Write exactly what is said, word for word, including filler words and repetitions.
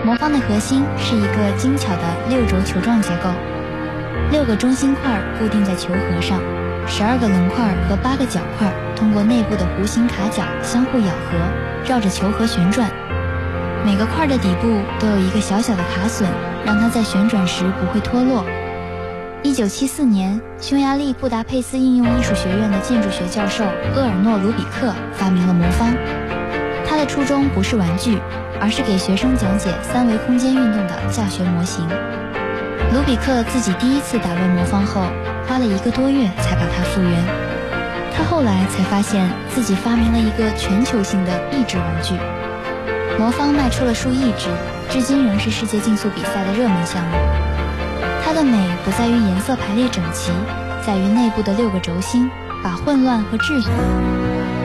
魔方的核心是一个精巧的六轴球状结构，六个中心块固定在球核上，十二个棱块和八个角块通过内部的弧形卡角相互咬合，绕着球核旋转。每个块的底部都有一个小小的卡榫，让它在旋转时不会脱落。一九七四年，匈牙利布达佩斯应用艺术学院的建筑学教授厄尔诺·卢比克发明了魔方。他的初衷不是玩具，而是给学生讲解三维空间运动的教学模型。卢比克自己第一次打乱魔方后，花了一个多月才把它复原。他后来才发现自己发明了一个全球性的益智玩具。魔方卖出了数亿只，至今仍是世界竞速比赛的热门项目。它的美不在于颜色排列整齐，在于内部的六个轴心，把混乱和秩序